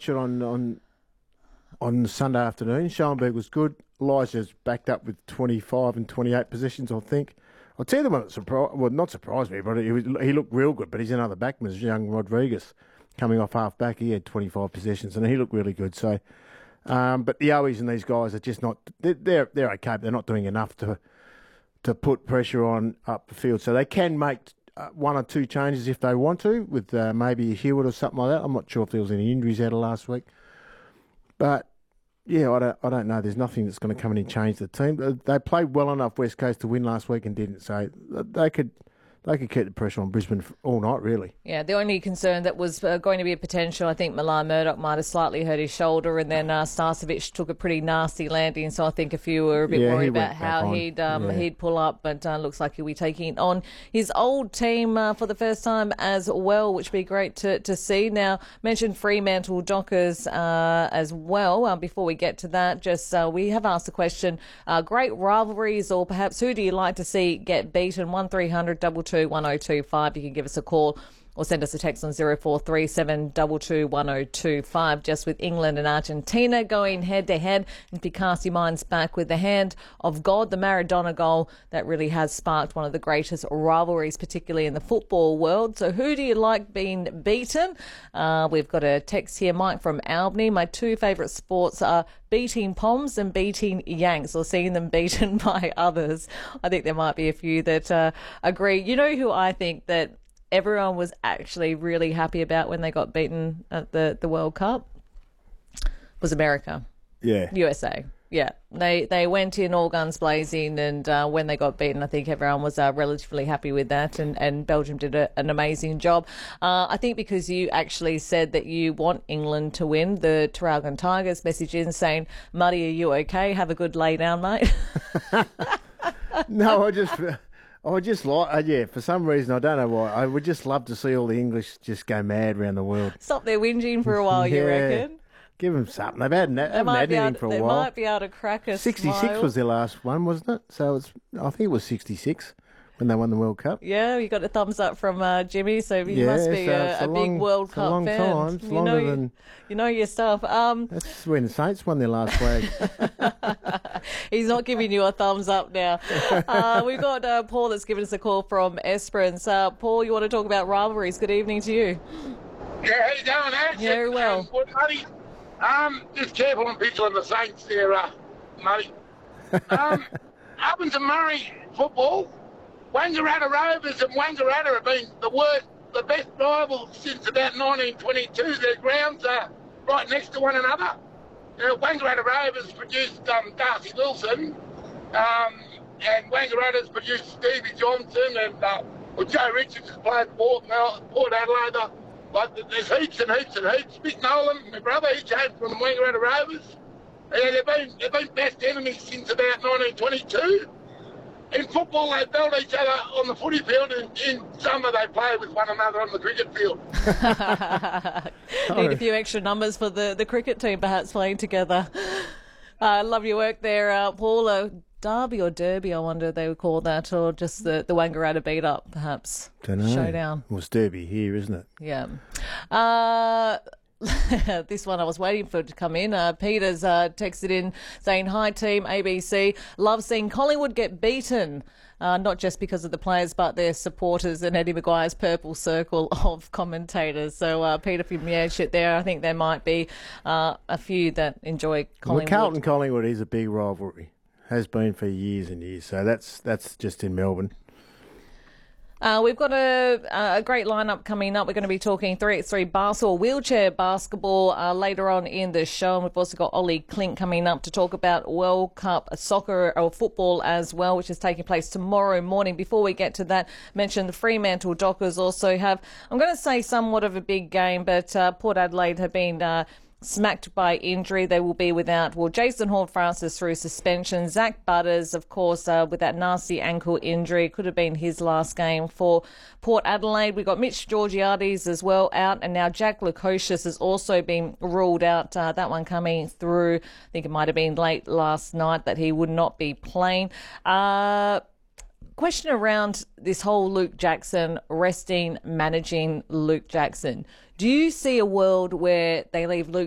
watch it on Sunday afternoon. Schoenberg was good. Elijah's backed up with 25 and 28 positions, I think. I'll tell you the one that not surprised me, but he looked real good. But he's another backman, is young Rodriguez, coming off half back. He had 25 possessions, and he looked really good. So, but the Owies and these guys are just not. They're okay, but they're not doing enough to put pressure on up the field. So they can make one or two changes if they want to, with maybe a Hewitt or something like that. I'm not sure if there was any injuries out of last week, but. Yeah, I don't know. There's nothing that's going to come in and change the team. They played well enough West Coast to win last week and didn't. So they could keep the pressure on Brisbane all night, really. Yeah, the only concern that was going to be a potential, I think Milan Murdoch might have slightly hurt his shoulder, and then Starcevic took a pretty nasty landing. So I think a few were a bit worried about how he'd pull up, but looks like he'll be taking on his old team for the first time as well, which would be great to see. Now, mentioned Fremantle Dockers as well. Before we get to that, just we have asked the question, great rivalries, or perhaps who do you like to see get beaten? 1300 1025. You can give us a call or send us a text on 0437 22 1025. Just with England and Argentina going head-to-head, and if you cast your minds back with the hand of God, the Maradona goal, that really has sparked one of the greatest rivalries, particularly in the football world. So who do you like being beaten? We've got a text here, Mike from Albany. My two favourite sports are beating Poms and beating Yanks, or seeing them beaten by others. I think there might be a few that agree. You know who I think that everyone was actually really happy about when they got beaten at the World Cup? Was America. Yeah. USA. Yeah. They went in all guns blazing, and when they got beaten, I think everyone was relatively happy with that, and Belgium did an amazing job. I think because you actually said that you want England to win, the Traralgon Tigers message in saying, Muddy, are you okay? Have a good lay down, mate. No, I just like, for some reason, I don't know why, I would just love to see all the English just go mad around the world. Stop their whinging for a while, you reckon? Give them something. They haven't had anything for a while. They might be able to crack a 66 smile. Was their last one, wasn't it? So I think it was 66 when they won the World Cup. Yeah, you got a thumbs up from Jimmy, so you must be a big World Cup fan. Time. It's longer than... You know your stuff. That's when the Saints won their last flag. He's not giving you a thumbs up now. We've got Paul that's given us a call from Esperance. Paul, you want to talk about rivalries? Good evening to you. Yeah, how you doing, Ash? Yeah, very well. Buddy. Just careful on people in the Saints there, mate. Up into Murray football, Wangaratta Rovers and Wangaratta have been the best rivals since about 1922. Their grounds are right next to one another. Wangaratta Rovers produced Darcy Wilson, and Wangaratta's produced Stevie Johnson, and Joe Richards has played for Port Adelaide. But there's heaps and heaps and heaps. Mick Nolan, my brother, he came from the Wangaratta Rovers. Yeah, they've been best enemies since about 1922. In football, they belt each other on the footy field, and in summer they play with one another on the cricket field. Need a few extra numbers for the cricket team, perhaps, playing together. Love your work there, Paul. Derby or Derby, I wonder if they would call that, or just the Wangaratta beat up, perhaps. Don't know. Showdown. Well, it's Derby here, isn't it? Yeah. This one I was waiting for it to come in. Peter's texted in saying, hi team, ABC. Love seeing Collingwood get beaten. Not just because of the players, but their supporters and Eddie Maguire's purple circle of commentators. So, Peter from Shit there, I think there might be a few that enjoy Collingwood. Well, Carlton-Collingwood is a big rivalry. Has been for years and years. So that's just in Melbourne. We've got a great lineup coming up. We're going to be talking 3x3 basketball, wheelchair basketball later on in the show. And we've also got Ollie Klink coming up to talk about World Cup soccer or football as well, which is taking place tomorrow morning. Before we get to that, mention the Fremantle Dockers also have, I'm going to say somewhat of a big game, but Port Adelaide have been smacked by injury. They will be without, Jason Horne-Francis through suspension. Zach Butters, of course, with that nasty ankle injury. Could have been his last game for Port Adelaide. We've got Mitch Georgiades as well out, and now Jack Lukosius has also been ruled out. That one coming through, I think it might have been late last night, that he would not be playing. Question around this whole Luke Jackson resting, managing Luke Jackson. Do you see a world where they leave Luke